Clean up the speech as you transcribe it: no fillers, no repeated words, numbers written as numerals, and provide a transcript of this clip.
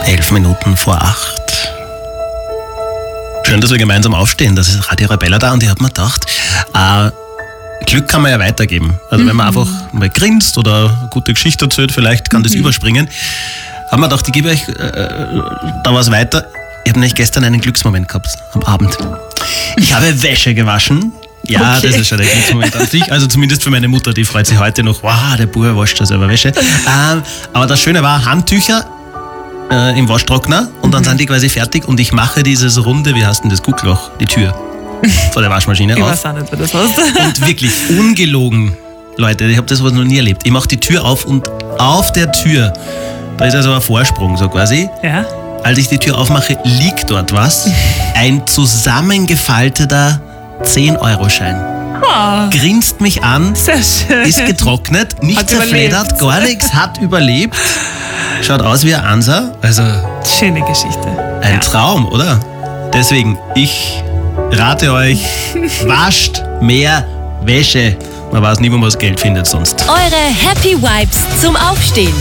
11 Minuten vor 8. Schön, dass wir gemeinsam aufstehen. Das ist Radio Arabella da und ich habe mir gedacht, Glück kann man ja weitergeben. Also wenn man einfach mal grinst oder eine gute Geschichte erzählt, vielleicht kann das überspringen. Haben wir gedacht, ich gebe euch da was weiter. Ich habe nämlich gestern einen Glücksmoment gehabt am Abend. Ich habe Wäsche gewaschen. Ja, okay. Das ist schon der Glücksmoment an sich. Also zumindest für meine Mutter, die freut sich heute noch, wow, der Bub wascht schon selber Wäsche. Aber das Schöne war, Handtücher im Waschtrockner und dann sind die quasi fertig und ich mache dieses runde, wie heißt denn das, Guckloch, die Tür vor der Waschmaschine ich auf. weiß auch nicht, wie das heißt. Und wirklich, ungelogen, Leute, ich habe das was noch nie erlebt. Ich mache die Tür auf und auf der Tür, da ist also ein Vorsprung so quasi. Ja. Als ich die Tür aufmache, liegt dort was. Ein zusammengefalteter 10-Euro-Schein. Oh, Grinst mich an, sehr schön. ist getrocknet, nicht Hat zerfledert, überlebt. gar nichts, hat überlebt. Schaut aus wie ein Ansa. Also Schöne Geschichte. ein Traum, oder? Deswegen, ich rate euch, wascht mehr Wäsche. Man weiß nie, wo man das Geld findet sonst. Eure Happy Vibes zum Aufstehen.